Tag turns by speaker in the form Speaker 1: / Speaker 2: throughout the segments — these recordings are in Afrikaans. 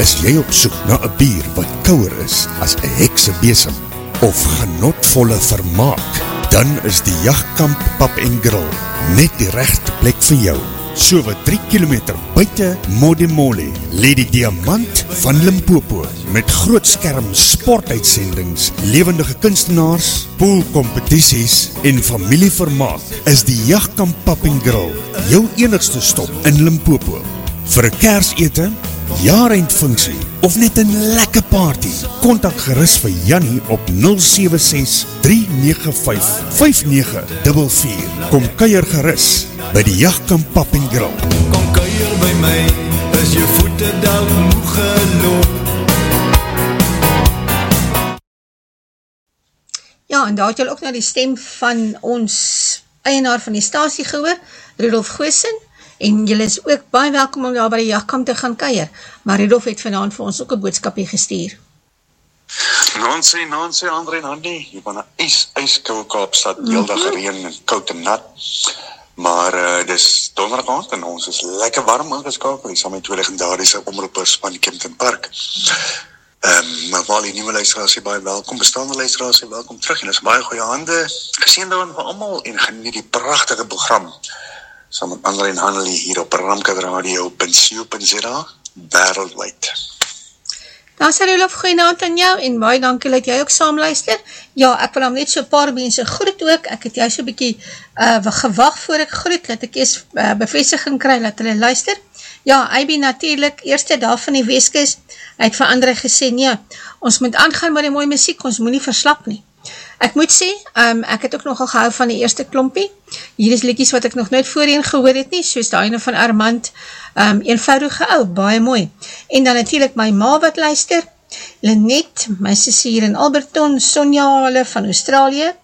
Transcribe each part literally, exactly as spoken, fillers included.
Speaker 1: Is jy op soek na 'n bier wat kouer is as 'n heksebesem of genotvolle vermaak? Dan is die Jagdkamp Pub en Grill net die regte plek vir jou. So wat drie kilometer buite Modimolle lê die Diamant van Limpopo met groot skerm sportuitsendings, lewendige kunstenaars, poolkompetisies en familievermaak is die Jagdkamp Pub en Grill jou enigste stop in Limpopo. Vir 'n Kersete, jaarendfunksie of net 'n lekker party, kontak gerus vir Jannie op nul sewe ses drie nege vyf vyf nege vier vier. Kom kuier gerus by die Jagdkamp Pub en Grill.
Speaker 2: Kom kuier by my, is jou voete dalk moeg geloop.
Speaker 3: Ja, en daar het jy ook na die stem van ons eienaar van die stasie gehoor, Rudolf Goosen, en julle is ook baie welkom om daar by die Jagdkamp te gaan kuier, maar Rudolf het vanaand vir ons ook 'n boodskapie gestuur.
Speaker 4: Nancy, Nancy, Andre en Handy, hier van 'n ys, yskou Kaapstad, heeldag gereën en koud en nat, maar uh, dis donderdag aand en ons is lekker warm aangeskakel, hier saam met twee legendariese omroepers van Kempton Park. Um, maar waar die nieuwe luisteraars baie welkom, bestaande luisteraars welkom terug, en is baie goeie hande, gesien daarin vir almal, en geniet die prachtige program, saam met Andre en Hanlie hier op Ramkat Radio punt co punt za, wêreldwyd.
Speaker 3: Daar sê Rolof, goeienaand aan jou, en baie dankie dat jy ook saam luister. Ja, ek wil hom net so 'n paar mense groet ook, ek het jou so 'n bietjie uh, gewag voor ek groet, dat ek eers uh, bevestiging kry, dat hulle luister. Ja, I B natuurlijk, eerste dag van die Weskus, hy het vir Andre gesê, nee, ons moet aangaan met die mooie muziek, ons moet nie verslap nie. Ek moet sê, um, ek het ook nogal gehou van die eerste klompie, hier is liedjies wat ek nog nooit voorheen gehoor het nie, soos die ene van Armand, um, eenvoudige ou, baie mooi. En dan natuurlijk my ma wat luister, Lynette, my sussie hier in Alberton, Sonja hulle van Australië,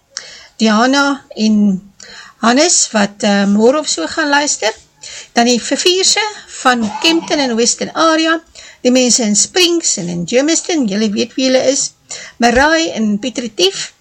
Speaker 3: Diana en Hannes wat uh, môre of so gaan luister, dan die Vervierse van Kempton en Western Area, die mense in Springs en in Germiston, julle weet wie julle is, Marai en Pietretief,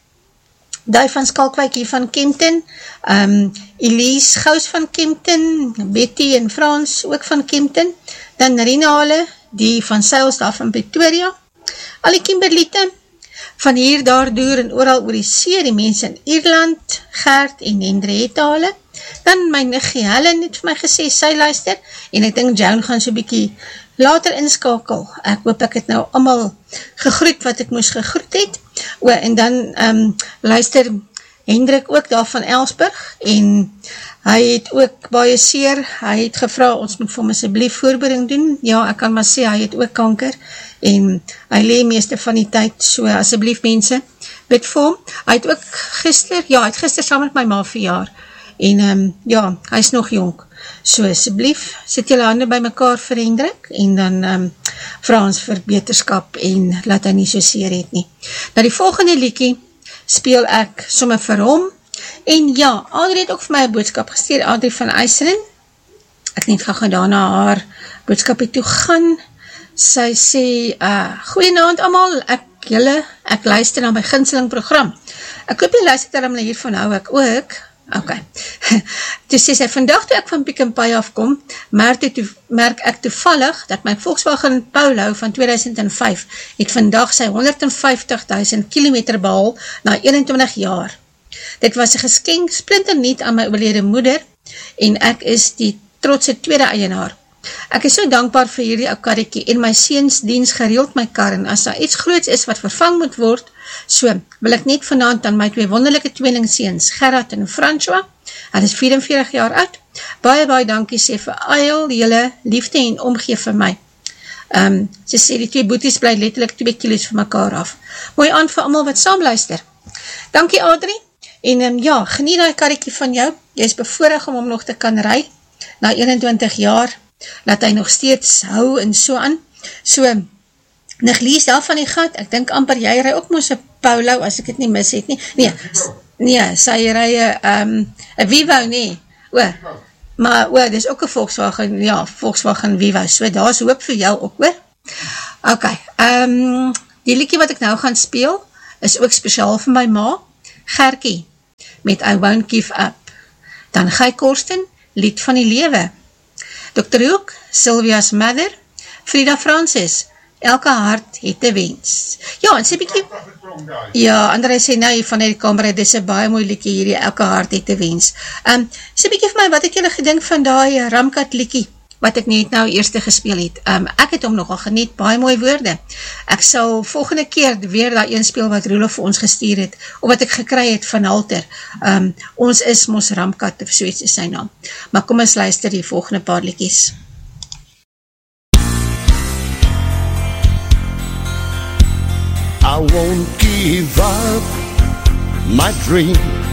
Speaker 3: die van Skalkwyk hier van Kempton, um, Elise Gous van Kempton, Betty en Frans ook van Kempton, dan Rina hulle, die van Sails daar van Pretoria, al die Kimberliete, van hier, daar, door en ooral oor die see, die mense in Ierland, Gert en Hendriette hulle, dan my niggie Helen het vir my gesê, sy luister, en ek dink Joan gaan so bykie later inskakel, ek hoop ek het nou allemaal gegroet wat ek moes gegroet het, o, en dan um, luister Hendrik ook daar van Elsburg, en hy het ook baie seer, hy het gevra, ons moet vir hom asseblief voorbereiding doen, ja, ek kan maar sê, hy het ook kanker, en hy lee meeste van die tyd, so asseblief mense, bid vir hom, hy het ook gister, ja, hy het gister saam met my ma verjaar, en um, ja, hy is nog jonk, so asseblief, sit julle hande by mekaar vir Hendrik, en dan um, vra ons vir beterskap, en laat hy nie so seer het nie. Nou die volgende liedjie, speel ek sommer vir hom, en ja, Adrie het ook vir my een boodskap gestuur, Adrie van Eiseren, ek net gaan daarna haar boodskapie toe gaan, sy sê, uh, goeienaand allemaal, ek julle, ek luister na my gunsteling program, ek hoop jy luister daarom na hiervan hou ek ook, ok, toe sê sy, vandag toe ek van Pick n Pay afkom, merk, toe, merk ek toevallig, dat my Volkswagen Polo van tweeduisend vyf, het vandag sy honderdvyftig duisend kilometer behaal, na eenentwintig jaar, dit was een geskenk splinterniet aan my oorlede moeder, en ek is die trotse tweede eienaar, ek is so dankbaar vir hierdie ou karretjie, en my seuns diens gereeld my kar, en as daar iets groots is wat vervang moet word, so wil ek net vanaand aan my twee wonderlijke tweelingseens, Gerard en François, hy is vierenveertig jaar oud, baie baie dankie sê vir al julle liefde en omgee vir my, um, sy sê die twee boeties bly letterlik twee kilo's vir mekaar af, mooi aan vir almal wat saam luister, dankie Adrie, en um, ja, geniet die karretjie van jou, jy is bevoorreg om hom nog te kan ry, na eenentwintig jaar, laat hy nog steeds hou en so aan, so, Niglies daar van die gat, ek dink amper jy ry ook moes een Polo, as ek het nie mis het nie, nee, nee, sy ry een um, Vivo nie, o, maar o, dis ook een Volkswagen, ja, Volkswagen Vivo, so daar is hoop vir jou ook, hoor, ok, um, die liedjie wat ek nou gaan speel, is ook speciaal vir my ma, Gerkie, met I Won't Give Up, dan Guy Korsten, Lied van die Lewe, dokter Hoek, Sylvia's Mother, Frida Francis, elke hart het 'n wens. Ja, en sê bietjie, ja, André sê nou hier vanuit die kamer, dis 'n baie mooi liedjie hierdie, elke hart het 'n wens. Um, sê bietjie vir my, wat het julle gedink van daai Ramkat liedjie, wat ek net nou eerste gespeel het. Um, ek het hom nogal geniet, baie mooi woorde. Ek sal volgende keer weer daar een speel wat Roelof vir ons gestuur het, of wat ek gekry het van Halter. Um, ons is mos Ramkat, of soets is sy naam. Maar kom ons luister die volgende paar liedjies.
Speaker 5: I won't give up my dream